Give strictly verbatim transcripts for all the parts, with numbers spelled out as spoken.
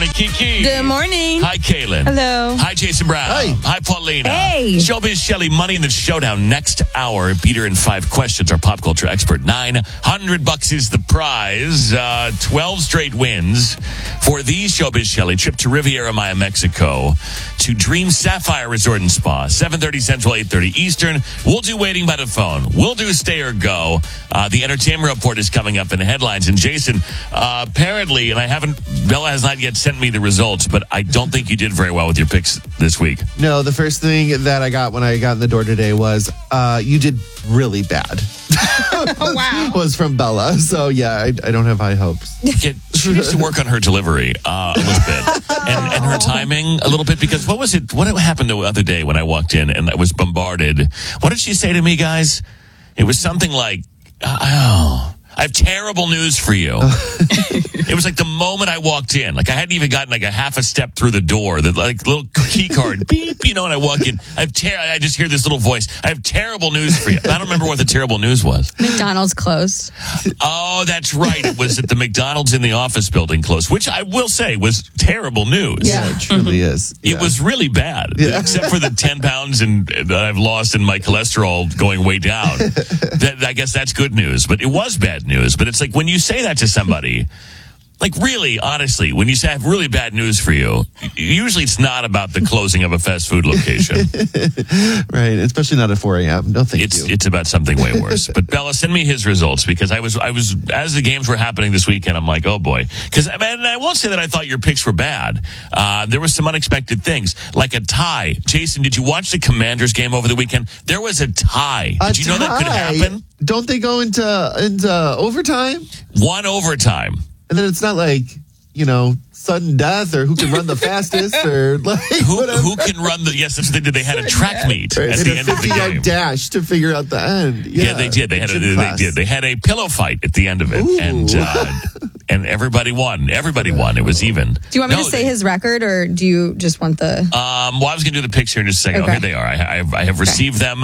morning, Kiki. Good morning. Hi, Kaylin. Hello. Hi, Jason Brown. Hi. Hi, Paulina. Hey. Showbiz Shelley, Money in the Showdown. Next hour, Peter in five questions. Our pop culture expert. nine hundred bucks is the prize. Uh, twelve straight wins for the Showbiz Shelley. Trip to Riviera Maya, Mexico. To Dream Sapphire Resort and Spa. seven thirty Central, eight thirty Eastern. We'll do Waiting by the Phone. We'll do Stay or Go. Uh, the Entertainment Report is coming up in the headlines. And Jason, uh, apparently, and I haven't, Bella has not yet sent me the results, but I don't think you did very well with your picks this week. No, the first thing that I got when I got in the door today was, uh, you did really bad. Oh, wow. Was from Bella. So, yeah, I, I don't have high hopes. Yeah, she needs to work on her delivery uh, a little bit and, and her timing a little bit, because what was it? What happened the other day when I walked in and I was bombarded? What did she say to me, guys? It was something like, oh, I have terrible news for you. It was like the moment I walked in, like I hadn't even gotten like a half a step through the door, the like little key card, beep, you know, and I walk in. I have ter- I just hear this little voice. I have terrible news for you. I don't remember what the terrible news was. McDonald's closed. Oh, that's right. It was at the McDonald's in the office building closed, which I will say was terrible news. Yeah. Yeah, it truly is. It Yeah. was really bad, Yeah. except for the ten pounds and that I've lost and my cholesterol going way down. That, I guess that's good news, but it was bad news. But it's like when you say that to somebody, like really, honestly, when you say I have really bad news for you, usually it's not about the closing of a fast food location. Right, especially not at four a.m. No, thank It's you. it's about something way worse. But Bella, send me his results, because I was I was as the games were happening this weekend, I'm like, oh boy, because I mean, I won't say that I thought your picks were bad. Uh, there were some unexpected things, like a tie. Jason, did you watch the Commanders game over the weekend? There was a tie. A Did you know that could tie? happen? Don't they go into into overtime? One overtime. And then it's not like, you know, sudden death or who can run the fastest or like Who whatever. who can run the? Yes, that's what they did. They had a track meet Right, at they the had end a of the fifty-yard game. dash to figure out the end. Yeah, Yeah, they did. They had a, Gym they class. did. They had a pillow fight at the end of it, Ooh. and uh, and everybody won. Everybody won. It was even. Do you want me No, to say they- his record, or do you just want the... Um, well, I was going to do the picks here in just a second. Okay. Oh, here they are. I, I, have, I have received them,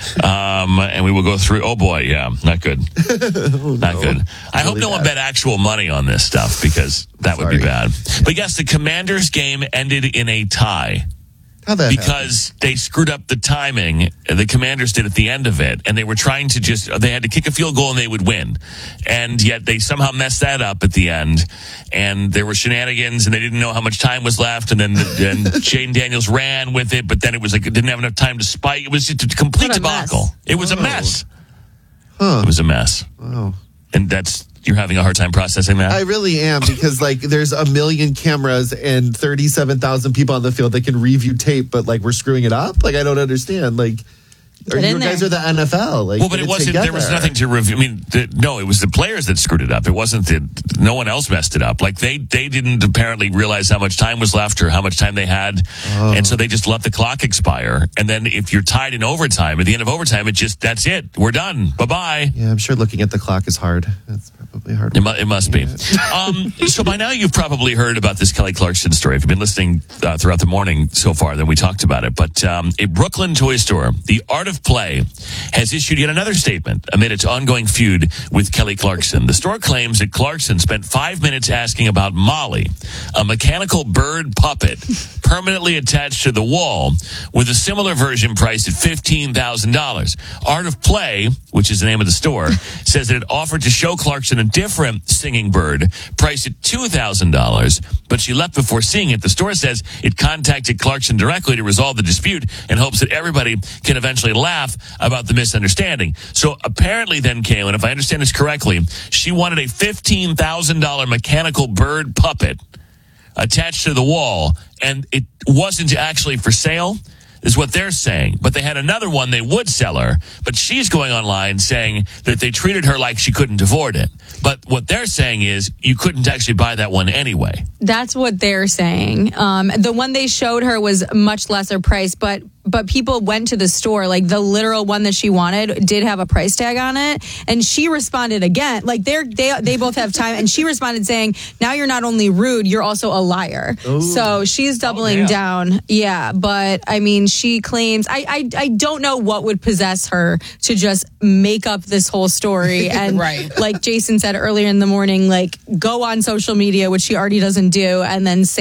um, and we will go through. Oh boy, yeah, not good, Oh, not no. good. I hope Really no one bad. bet actual money on this stuff, because that would be Sorry. bad. But yes, the Commanders game ended in a tie. How'd that Because they screwed up the timing, the Commanders did at the end of it, and they were trying to just, they had to kick a field goal and they would win. And yet they somehow messed that up at the end, and there were shenanigans, and they didn't know how much time was left, and then and Jaden Daniels ran with it, but then it was like it didn't have enough time to spike. It was just a complete What a debacle. mess. It was a Oh. mess. Huh. It was a mess. Oh. And that's, you're having a hard time processing that? I really am, because like there's a million cameras and thirty-seven thousand people on the field that can review tape, but like we're screwing it up. Like I don't understand. Like, or Get in you guys there. are the N F L. Like, Well, but get it wasn't. There was together. nothing to review. I mean, the, no, it was the players that screwed it up. It wasn't that no one else messed it up. Like they, they didn't apparently realize how much time was left or how much time they had, Oh. and so they just let the clock expire. And then if you're tied in overtime, at the end of overtime, it just that's it. We're done. Bye bye. Yeah, I'm sure looking at the clock is hard. That's probably hard. It, mu- it must be. Um, so by now you've probably heard about this Kelly Clarkson story. If you've been listening uh, throughout the morning so far, then we talked about it. But um, a Brooklyn toy store, The Art of Play, has issued yet another statement amid its ongoing feud with Kelly Clarkson. The store claims that Clarkson spent five minutes asking about Molly, a mechanical bird puppet permanently attached to the wall, with a similar version priced at fifteen thousand dollars. Art of Play, which is the name of the store, says that it offered to show Clarkson a different singing bird priced at two thousand dollars, but she left before seeing it. The store says it contacted Clarkson directly to resolve the dispute and hopes that everybody can eventually laugh about the misunderstanding. So apparently then, Kaylin, if I understand this correctly, she wanted a fifteen thousand dollars mechanical bird puppet attached to the wall, and it wasn't actually for sale, is what they're saying. But they had another one they would sell her, but she's going online saying that they treated her like she couldn't afford it. But what they're saying is you couldn't actually buy that one anyway. That's what they're saying. Um, the one they showed her was much lesser price, but but people went to the store, like the literal one that she wanted did have a price tag on it, and she responded again. Like they're they they both have time, and she responded saying, "Now you're not only rude, you're also a liar." Ooh. So she's doubling Oh, down. Yeah, but I mean, she claims I, I I don't know what would possess her to just make up this whole story and Right. like Jason said earlier in the morning, like go on social media, which she already doesn't do, and then say